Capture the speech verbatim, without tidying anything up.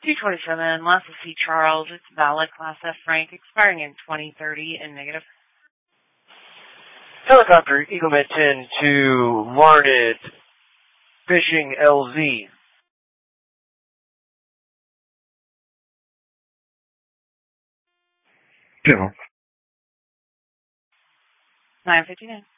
two twenty-seven, Lasso C. Charles, it's valid, Class F Frank, expiring in twenty thirty and negative. Helicopter Eaglemet ten to Larned, Fishing L Z. Yeah. nine fifty-nine.